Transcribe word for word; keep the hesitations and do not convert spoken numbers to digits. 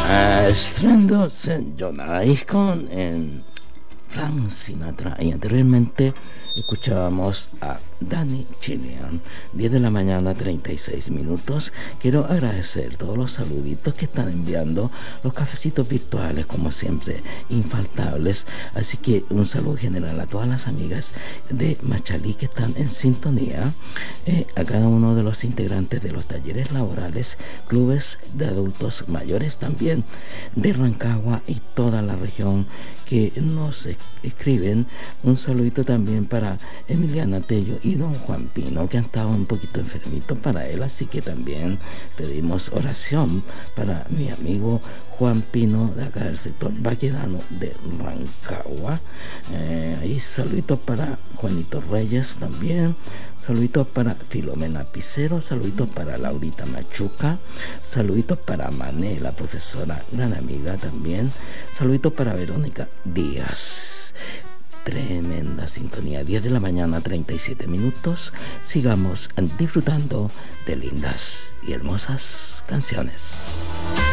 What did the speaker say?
Estrendo Jonai con en Frank Sinatra y anteriormente escuchábamos a Danny Chilean. Diez de la mañana, treinta y seis minutos. Quiero agradecer todos los saluditos que están enviando, los cafecitos virtuales como siempre infaltables, así que un saludo general a todas las amigas de Machalí que están en sintonía, eh, a cada uno de los integrantes de los talleres laborales, clubes de adultos mayores también de Rancagua y toda la región que nos escriben. Un saludito también para Emiliana Tello y don Juan Pino, que han estado un poquito enfermitos para él, así que también pedimos oración para mi amigo Juan Pino de acá del sector Baquedano de Rancagua. Eh, ahí saluditos para Juanito Reyes también, saluditos para Filomena Picero, saluditos para Laurita Machuca, saluditos para Mané, la profesora, gran amiga también, saluditos para Verónica Díaz. Tremenda sintonía, diez de la mañana, treinta y siete minutos. Sigamos disfrutando de lindas y hermosas canciones.